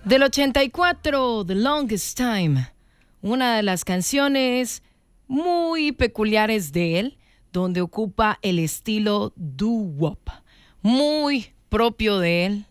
Del 84, The Longest Time, una de las canciones muy peculiares de él, donde ocupa el estilo doo-wop, muy propio de él,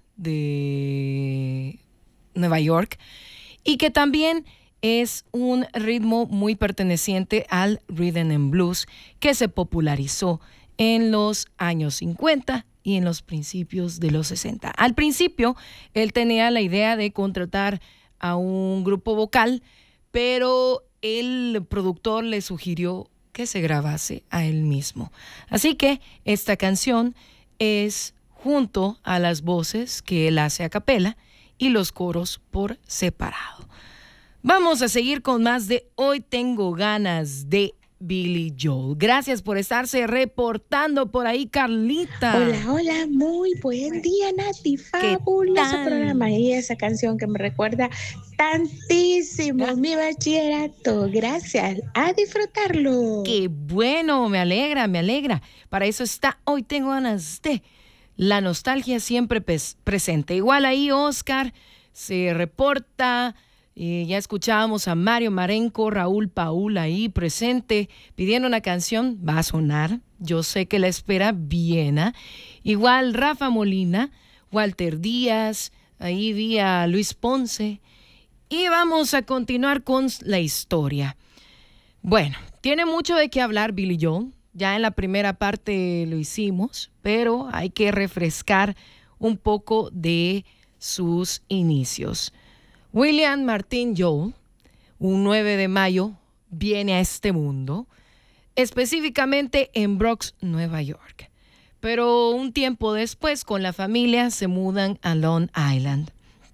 de Nueva York, y que también es un ritmo muy perteneciente al rhythm and blues que se popularizó en los años 50 y en los principios de los 60. Al principio, él tenía la idea de contratar a un grupo vocal, pero el productor le sugirió que se grabase a él mismo. Así que esta canción es junto a las voces que él hace a capela y los coros por separado. Vamos a seguir con más de Hoy Tengo Ganas de Billy Joel. Gracias por estarse reportando por ahí, Carlita. Hola, muy buen día, Nati. Fabuloso programa. Y esa canción que me recuerda tantísimo mi bachillerato. Gracias. A disfrutarlo. Qué bueno, me alegra. Para eso está Hoy Tengo Ganas de. La nostalgia siempre presente. Igual ahí Oscar se reporta. Ya escuchábamos a Mario Marenco, Raúl Paul ahí presente pidiendo una canción. Va a sonar, yo sé que la espera Viena. Igual Rafa Molina, Walter Díaz, ahí vi a Luis Ponce. Y vamos a continuar con la historia. Bueno, tiene mucho de qué hablar Billy Joel. Ya en la primera parte lo hicimos, pero hay que refrescar un poco de sus inicios. William Martin Joel, un 9 de mayo, viene a este mundo, específicamente en Bronx, Nueva York. Pero un tiempo después, con la familia, se mudan a Long Island.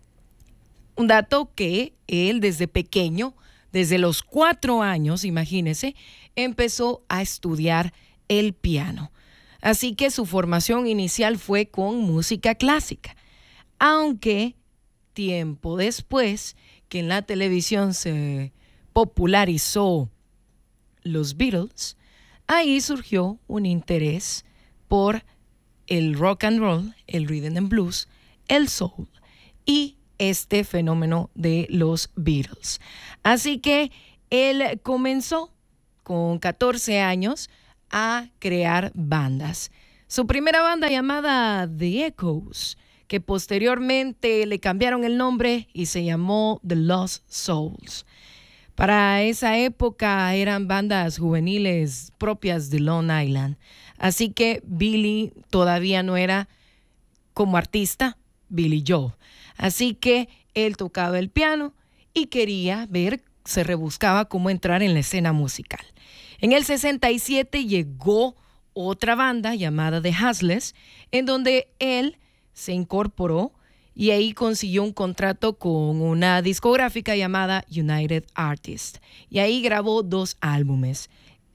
Un dato que él desde pequeño, desde los 4 años, imagínense, empezó a estudiar el piano. Así que su formación inicial fue con música clásica, aunque tiempo después que en la televisión se popularizó los Beatles, ahí surgió un interés por el rock and roll, el rhythm and blues, el soul y este fenómeno de los Beatles. Así que él comenzó con 14 años a crear bandas. Su primera banda llamada The Echoes, que posteriormente le cambiaron el nombre y se llamó The Lost Souls. Para esa época eran bandas juveniles propias de Long Island. Así que Billy todavía no era como artista Billy Joel. Así que él tocaba el piano y quería ver, se rebuscaba cómo entrar en la escena musical. En el 67 llegó otra banda llamada The Hustlers, en donde él se incorporó y ahí consiguió un contrato con una discográfica llamada United Artists. Y ahí grabó 2 álbumes.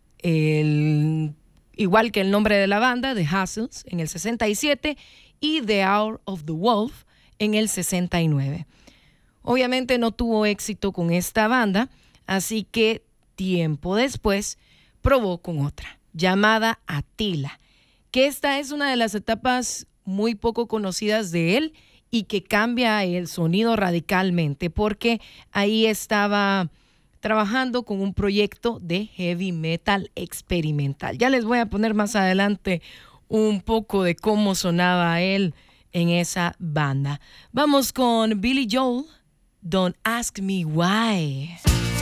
Igual que el nombre de la banda, The Hustles, en el 67, y The Hour of the Wolf, en el 69. Obviamente no tuvo éxito con esta banda, así que tiempo después probó con otra, llamada Attila, que esta es una de las etapas muy poco conocidas de él y que cambia el sonido radicalmente, porque ahí estaba trabajando con un proyecto de heavy metal experimental. Ya les voy a poner más adelante un poco de cómo sonaba él en esa banda. Vamos con Billy Joel, Don't Ask Me Why.